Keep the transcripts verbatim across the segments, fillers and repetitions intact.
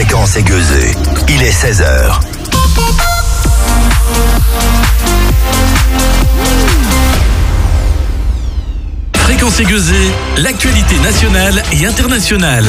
Fréquence Aiguezée. Il est seize heures. Fréquence Aiguezée, l'actualité nationale et internationale.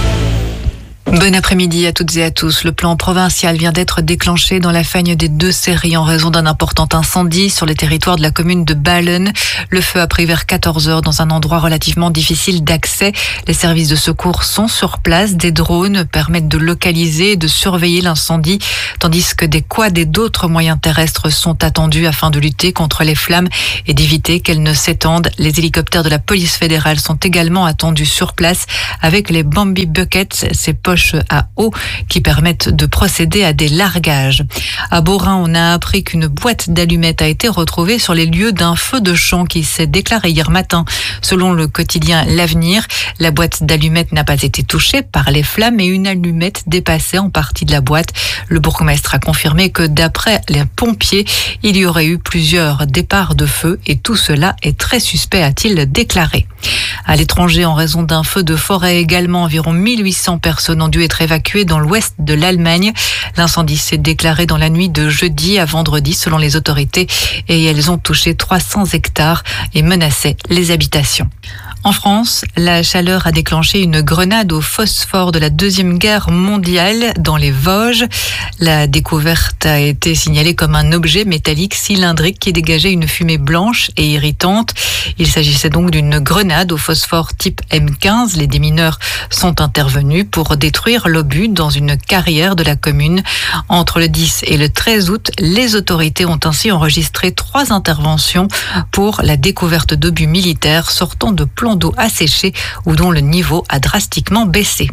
Bon après-midi à toutes et à tous. Le plan provincial vient d'être déclenché dans la fagne des Deux-Seiries en raison d'un important incendie sur le territoire de la commune de Ballen. Le feu a pris vers quatorze heures dans un endroit relativement difficile d'accès. Les services de secours sont sur place. Des drones permettent de localiser et de surveiller l'incendie, tandis que des quads et d'autres moyens terrestres sont attendus afin de lutter contre les flammes et d'éviter qu'elles ne s'étendent. Les hélicoptères de la police fédérale sont également attendus sur place avec les Bambi Buckets, ces poches à eau qui permettent de procéder à des largages. À Beaurain, on a appris qu'une boîte d'allumettes a été retrouvée sur les lieux d'un feu de champ qui s'est déclaré hier matin. Selon le quotidien L'Avenir, la boîte d'allumettes n'a pas été touchée par les flammes et une allumette dépassait en partie de la boîte. Le bourgmestre a confirmé que d'après les pompiers, il y aurait eu plusieurs départs de feu et tout cela est très suspect, a-t-il déclaré. À l'étranger, en raison d'un feu de forêt également, environ mille huit cents personnes ont dû être évacuées dans l'ouest de l'Allemagne. L'incendie s'est déclaré dans la nuit de jeudi à vendredi selon les autorités et elles ont touché trois cents hectares et menaçaient les habitations. En France, la chaleur a déclenché une grenade au phosphore de la Deuxième Guerre mondiale dans les Vosges. La découverte a été signalée comme un objet métallique cylindrique qui dégageait une fumée blanche et irritante. Il s'agissait donc d'une grenade au phosphore type M quinze. Les démineurs sont intervenus pour détruire l'obus dans une carrière de la commune. Entre le dix et le treize août, les autorités ont ainsi enregistré trois interventions pour la découverte d'obus militaires sortant de plans d'eau asséchés ou dont le niveau a drastiquement baissé.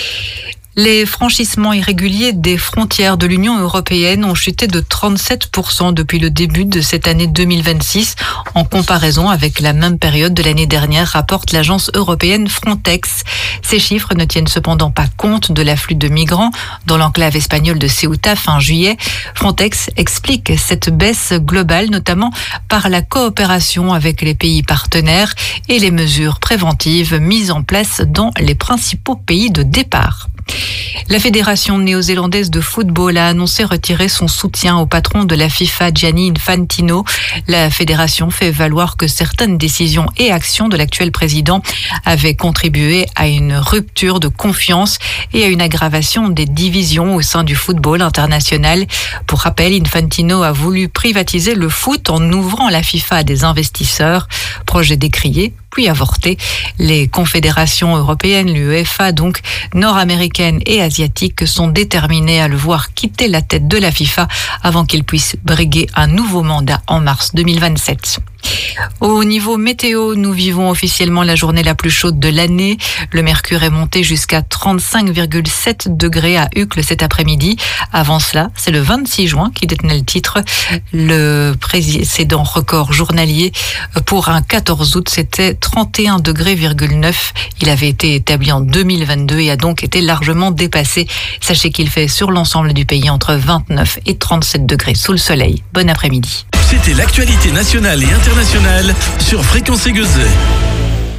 Les franchissements irréguliers des frontières de l'Union européenne ont chuté de trente-sept pour cent depuis le début de cette année deux mille vingt-six en comparaison avec la même période de l'année dernière, rapporte l'agence européenne Frontex. Ces chiffres ne tiennent cependant pas compte de l'afflux de migrants dans l'enclave espagnole de Ceuta fin juillet. Frontex explique cette baisse globale notamment par la coopération avec les pays partenaires et les mesures préventives mises en place dans les principaux pays de départ. La Fédération néo-zélandaise de football a annoncé retirer son soutien au patron de la FIFA, Gianni Infantino. La fédération fait valoir que certaines décisions et actions de l'actuel président avaient contribué à une rupture de confiance et à une aggravation des divisions au sein du football international. Pour rappel, Infantino a voulu privatiser le foot en ouvrant la FIFA à des investisseurs. Projet décrié, puis avorté. Les confédérations européennes, l'UEFA donc, nord-américaines et asiatiques sont déterminées à le voir quitter la tête de la FIFA avant qu'il puisse briguer un nouveau mandat en mars deux mille vingt-sept. Au niveau météo, nous vivons officiellement la journée la plus chaude de l'année. Le mercure est monté jusqu'à trente-cinq virgule sept degrés à Uccle cet après-midi. Avant cela, c'est le vingt-six juin qui détenait le titre. Le précédent record journalier pour un quatorze août, c'était trente et un degrés virgule neuf. Il avait été établi en deux mille vingt-deux et a donc été largement dépassé. Sachez qu'il fait sur l'ensemble du pays entre vingt-neuf et trente-sept degrés sous le soleil. Bon après-midi. C'était l'actualité nationale et internationale sur Fréquence Aiguezée.